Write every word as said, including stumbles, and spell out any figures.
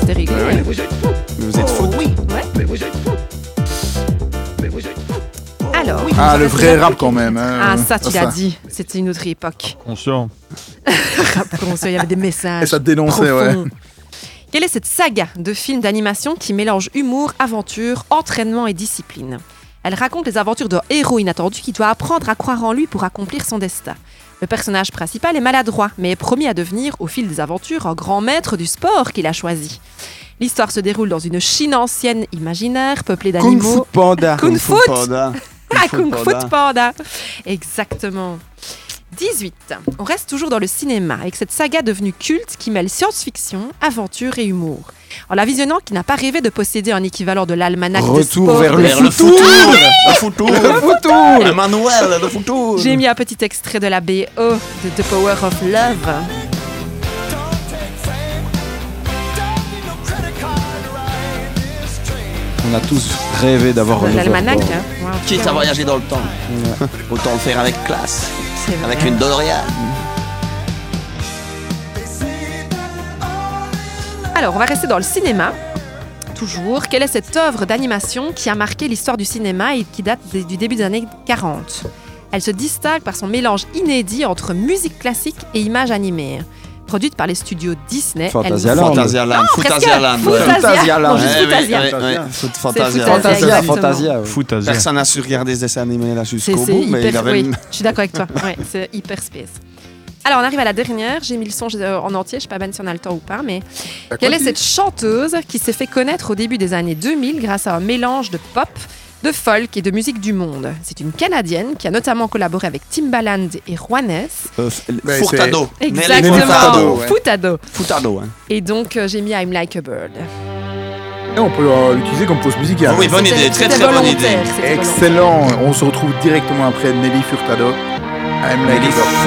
c'était réglé. Ouais, ouais. Vous êtes fous. Vous êtes fous. Oui. Ouais. Mais vous êtes fous. Mais vous êtes fous. Alors. Ah, le vrai rap quand même. Hein. Ah, ça, tu Ça. l'as dit. C'était une autre époque. Conscient. Rap conscient, il y avait des messages. Et ça te dénonçait, ouais. profonds. Quelle est cette saga de films d'animation qui mélange humour, aventure, entraînement et discipline? Elle raconte les aventures d'un héros inattendu qui doit apprendre à croire en lui pour accomplir son destin. Le personnage principal est maladroit, mais est promis à devenir, au fil des aventures, un grand maître du sport qu'il a choisi. L'histoire se déroule dans une Chine ancienne imaginaire, peuplée Kung d'animaux. Fu Panda. Kung Fu Panda. Ah, Kung Fu Panda. Exactement. dix-huit. On reste toujours dans le cinéma, avec cette saga devenue culte qui mêle science-fiction, aventure et humour. En la visionnant, qui n'a pas rêvé de posséder un équivalent de l'almanach de Retour sport vers de- le Vers le futur. futur. Le futur. Le futur. Le manuel, le futur. J'ai mis un petit extrait de la B O de The Power of Love. On a tous rêvé d'avoir un L'almanach. hoverboard. Hein. Wow. Quitte à voyager dans le temps. Autant le faire avec classe. C'est vrai. Avec une DeLorean. Alors, on va rester dans le cinéma. Toujours. Quelle est cette œuvre d'animation qui a marqué l'histoire du cinéma et qui date des- du début des années quarante? Elle se distingue par son mélange inédit entre musique classique et images animées. Produite par les studios Disney. Fantasialand. elle- Fantasialand. presque. Fantasialand. ouais. Fantasia. Fantasia, Non, là. juste Ouais, Fantasia. ouais, ouais, ouais. Foot- Fantasia. Fantasia. Fantasia, Exactement. Fantasia. ouais. Foutasia. Personne n'a su regarder des dessins animés là C'est jusqu'au c'est bout, mais il hyper. avait Oui, une- je suis d'accord avec toi. Ouais, c'est hyper space. Alors, on arrive à la dernière. J'ai mis le son euh, en entier. Je ne sais pas Ben si on a le temps ou pas, mais quelle est cette chanteuse qui s'est fait connaître au début des années deux mille grâce à un mélange de pop, de folk et de musique du monde? C'est une Canadienne qui a notamment collaboré avec Timbaland et Juanes. Euh, Ben, Furtado. Nelly Exactement. Furtado. ouais. Furtado. Furtado, hein. Et donc, euh, j'ai mis I'm Like a Bird. Et on peut euh, l'utiliser comme pause musicale. Oui, bonne C'était- idée, très c'était très bonne idée. volontaire, c'était volontaire. Excellent. On se retrouve directement après Nelly Furtado. I'm like Nelly a bird.